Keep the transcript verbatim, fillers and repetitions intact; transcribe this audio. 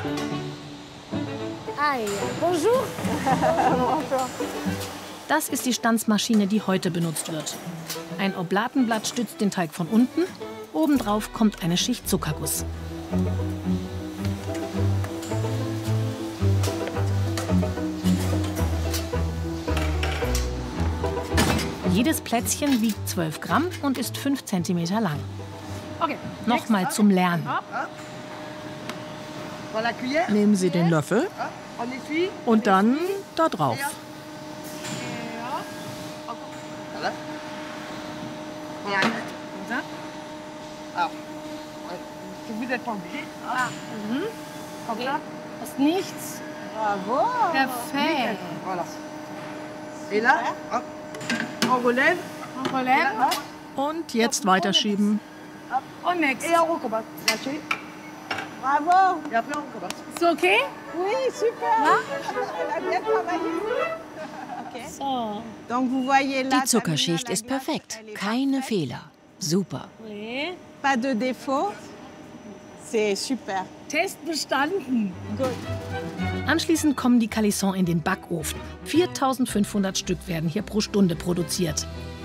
Bonjour. Das ist die Stanzmaschine, die heute benutzt wird. Ein Oblatenblatt stützt den Teig von unten, obendrauf kommt eine Schicht Zuckerguss. Jedes Plätzchen wiegt zwölf Gramm und ist fünf Zentimeter lang. Okay. Nochmal zum Lernen. Nehmen Sie den Löffel und dann da drauf. Okay. Das ist nichts. Bravo. Perfekt. Et là, hop, on relève. On relève. Und jetzt weiterschieben. Und next. Et on recommence. Lâchez. Bravo. Et après, on recommence. Ist okay? Oui, super. Elle a bien travaillé. Okay. So. Donc, vous voyez là, Die Zuckerschicht ist perfekt. Keine Fehler. Super. Okay. pas de défaut. C'est super. Test bestanden. Gut. Anschließend kommen die Calissons in den Backofen. viertausendfünfhundert Stück werden hier pro Stunde produziert.